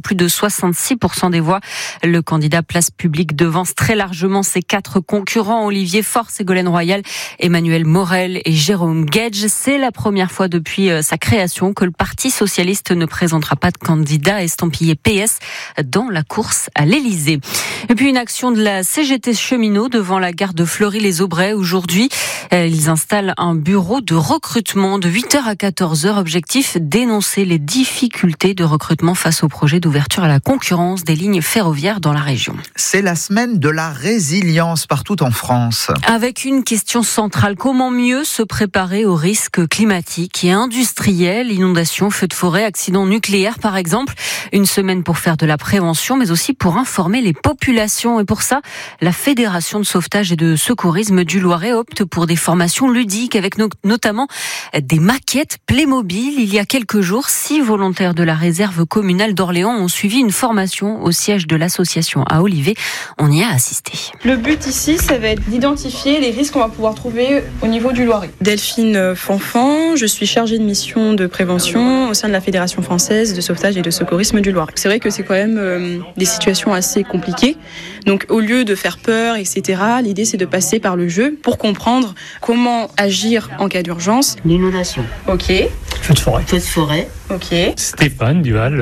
plus de 66% des voix. Le candidat Place Publique devance très largement ses 4 concurrents, Olivier Faure, Ségolène Royal, Emmanuel Morel et Jérôme Guedj. C'est la première fois depuis sa création que le Parti socialiste ne présentera pas de candidat estampillé PS dans la course à l'Élysée. Et puis une action de la CGT cheminots devant la gare de Fleury-les-Aubrais aujourd'hui. Ils installent un bureau de recrutement de 8h à 14h. Objectif, dénoncer les difficultés de recrutement face au projet d'ouverture à la concurrence des lignes ferroviaires dans la région. C'est la semaine de la résilience partout en France. Avec une question centrale, comment mieux se préparer aux risques climatiques et industriels, inondations, feux de forêt, accidents nucléaires par exemple. Une semaine pour faire de la prévention, mais aussi pour informer les populations. Et pour ça, la Fédération de sauvetage et de secourisme du Loiret opte pour des formations ludiques avec notamment des maquettes Playmobil. Il y a quelques jours, 6 volontaires de la réserve communale d'Orléans ont suivi une formation au siège de l'association à Olivet. On y a assisté. Le but ici, ça va être d'identifier les risques qu'on va pouvoir trouver au niveau du Loiret. Delphine Fanfan, je suis chargée de mission de prévention au sein de la Fédération française de sauvetage et de secourisme du Loiret. C'est vrai que c'est quand même des situations assez compliquées. Donc au lieu de faire peur, etc., l'idée c'est de passer par le jeu pour comprendre comment agir en cas d'urgence. L'inondation. Ok. Feu de forêt. Feu de forêt. Ok. Stéphane Duval,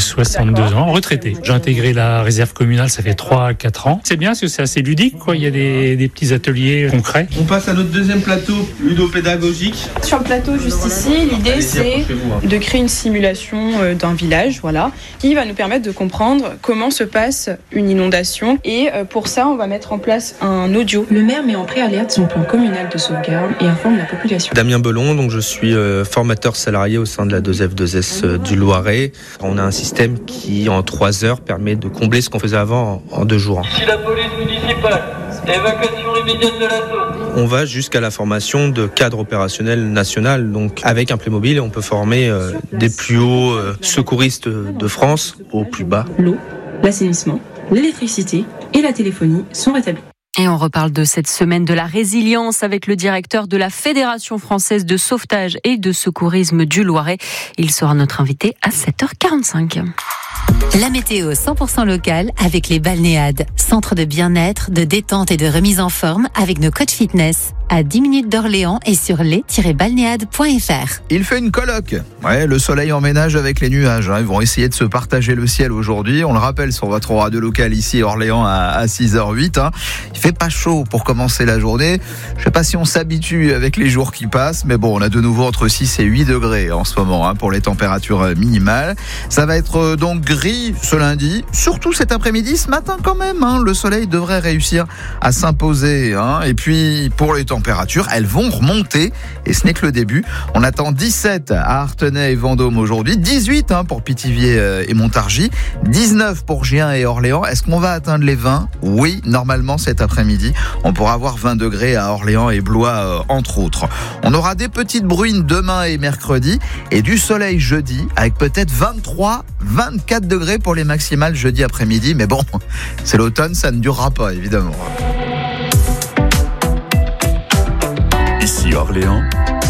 62 ans, retraité. J'ai intégré la réserve communale, ça fait 3-4 ans. C'est bien parce que c'est assez ludique, quoi. Il y a des petits ateliers concrets. On passe à notre deuxième plateau, ludopédagogique. Sur le plateau juste ici, l'idée c'est de créer une simulation d'un village, voilà, qui va nous permettre de comprendre comment se passe une inondation. Et pour ça, on va mettre en place un audio. Le maire met en préalerte son plan communal de sauvegarde et informe la population. Damien Belon, donc je suis formateur salarié au sein de la 2F2S du Loiret. On a un système qui, en 3 heures, permet de combler ce qu'on faisait avant en 2 jours. Ici la police municipale, évacuation immédiate de la zone. On va jusqu'à la formation de cadre opérationnel national. Donc, avec un Playmobil, on peut former des plus hauts secouristes de France aux plus bas. L'eau, l'assainissement, l'électricité et la téléphonie sont rétablis. Et on reparle de cette semaine de la résilience avec le directeur de la Fédération française de sauvetage et de secourisme du Loiret. Il sera notre invité à 7h45. La météo 100% locale avec les Balnéades. Centre de bien-être, de détente et de remise en forme avec nos coachs fitness. À 10 minutes d'Orléans et sur les-balnéades.fr. Il fait une colloque. Ouais, le soleil emménage avec les nuages. Ils vont essayer de se partager le ciel aujourd'hui. On le rappelle sur votre radio locale ici Orléans à 6h08. Il fait pas chaud pour commencer la journée. Je sais pas si on s'habitue avec les jours qui passent, mais bon, on a de nouveau entre 6 et 8 degrés en ce moment pour les températures minimales. Ça va être donc gris ce lundi, surtout cet après-midi, ce matin quand même. Le soleil devrait réussir à s'imposer. Et puis pour les températures, elles vont remonter et ce n'est que le début. On attend 17 à Artenay et Vendôme aujourd'hui, 18 pour Pithiviers et Montargis, 19 pour Gien et Orléans. Est-ce qu'on va atteindre les 20 ? Oui, normalement cet après-midi. On pourra avoir 20 degrés à Orléans et Blois entre autres. On aura des petites bruines demain et mercredi et du soleil jeudi avec peut-être 23, 24 degrés pour les maximales jeudi après-midi. Mais bon, c'est l'automne, ça ne durera pas évidemment. Ici Orléans.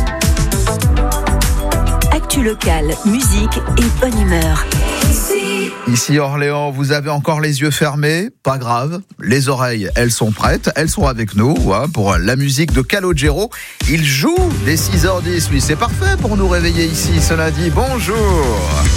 Actu locale, musique et bonne humeur. Ici Orléans, vous avez encore les yeux fermés, pas grave. Les oreilles, elles sont prêtes, elles sont avec nous pour la musique de Calogero. Il joue dès 6h10, lui c'est parfait pour nous réveiller ici ce lundi. Bonjour.